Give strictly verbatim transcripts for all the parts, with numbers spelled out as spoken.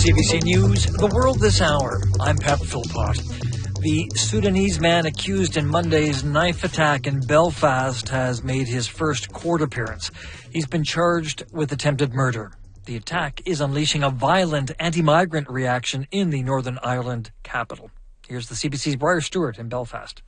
C B C News, The World This Hour. I'm Pep Philpott. The Sudanese man accused in Monday's knife attack in Belfast has made his first court appearance. He's been charged with attempted murder. The attack is unleashing a violent anti-migrant reaction in the Northern Ireland capital. Here's the C B C's Briar Stewart in Belfast.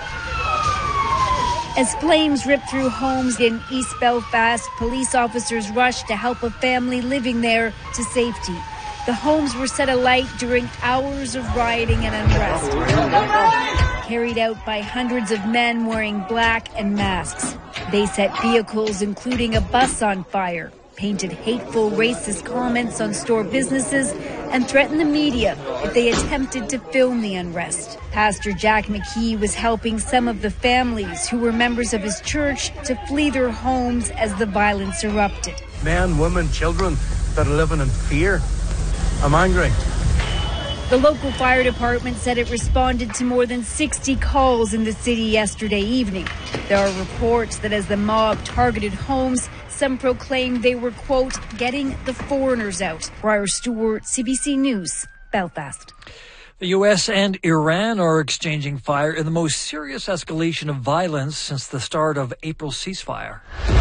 As flames rip through homes in East Belfast, police officers rushed to help a family living there to safety. The homes were set alight during hours of rioting and unrest, carried out by hundreds of men wearing black and masks. They set vehicles, including a bus, on fire, painted hateful, racist comments on store businesses, and threatened the media if they attempted to film the unrest. Pastor Jack McKee was helping some of the families who were members of his church to flee their homes as the violence erupted. Men, women, children that are living in fear. I'm angry. The local fire department said it responded to more than sixty calls in the city yesterday evening. There are reports that as the mob targeted homes, some proclaimed they were, quote, getting the foreigners out. Briar Stewart, C B C News, Belfast. The U S and Iran are exchanging fire in the most serious escalation of violence since the start of April's ceasefire.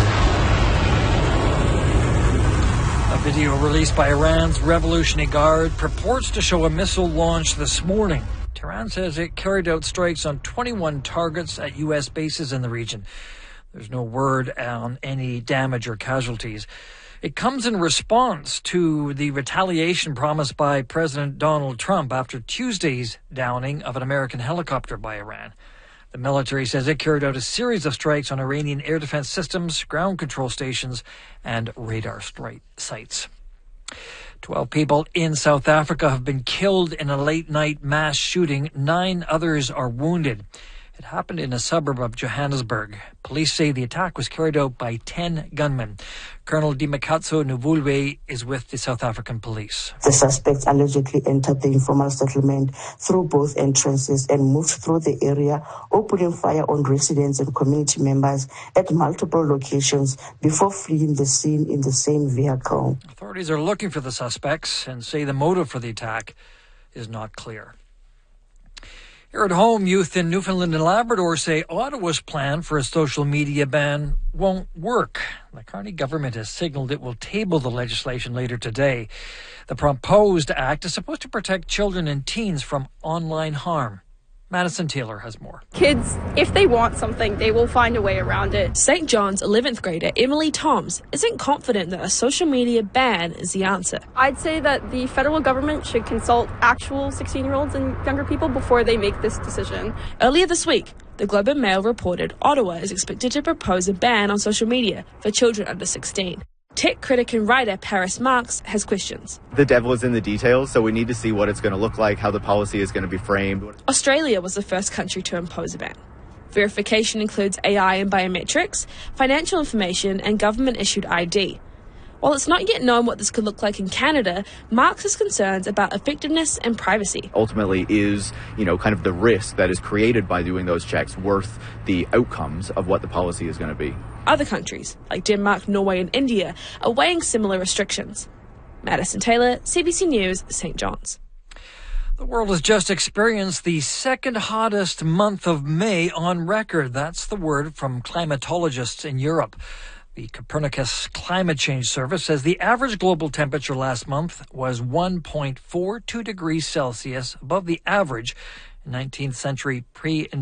A video released by Iran's Revolutionary Guard purports to show a missile launch this morning. Tehran says it carried out strikes on twenty-one targets at U S bases in the region. There's no word on any damage or casualties. It comes in response to the retaliation promised by President Donald Trump after Tuesday's downing of an American helicopter by Iran. The military says it carried out a series of strikes on Iranian air defense systems, ground control stations, and radar strike sites. Twelve people in South Africa have been killed in a late-night mass shooting. Nine others are wounded. It happened in a suburb of Johannesburg. Police say the attack was carried out by ten gunmen. Colonel Dimakatso Nuvulwe is with the South African police. The suspects allegedly entered the informal settlement through both entrances and moved through the area, opening fire on residents and community members at multiple locations before fleeing the scene in the same vehicle. Authorities are looking for the suspects and say the motive for the attack is not clear. Here at home, youth in Newfoundland and Labrador say Ottawa's plan for a social media ban won't work. The Carney government has signaled it will table the legislation later today. The proposed act is supposed to protect children and teens from online harm. Madison Taylor has more. Kids, if they want something, they will find a way around it. Saint John's eleventh grader Emily Toms isn't confident that a social media ban is the answer. I'd say that the federal government should consult actual sixteen-year-olds and younger people before they make this decision. Earlier this week, the Globe and Mail reported Ottawa is expected to propose a ban on social media for children under sixteen. Tech critic and writer Paris Marx has questions. The devil is in the details, so we need to see what it's going to look like, how the policy is going to be framed. Australia was the first country to impose a ban. Verification includes A I and biometrics, financial information, and government-issued I D. While it's not yet known what this could look like in Canada, Marx has concerns about effectiveness and privacy. Ultimately, is, you know, kind of the risk that is created by doing those checks worth the outcomes of what the policy is going to be? Other countries, like Denmark, Norway, and India, are weighing similar restrictions. Madison Taylor, C B C News, Saint John's. The world has just experienced the second hottest month of May on record. That's the word from climatologists in Europe. The Copernicus Climate Change Service says the average global temperature last month was one point four two degrees Celsius above the average in nineteenth century pre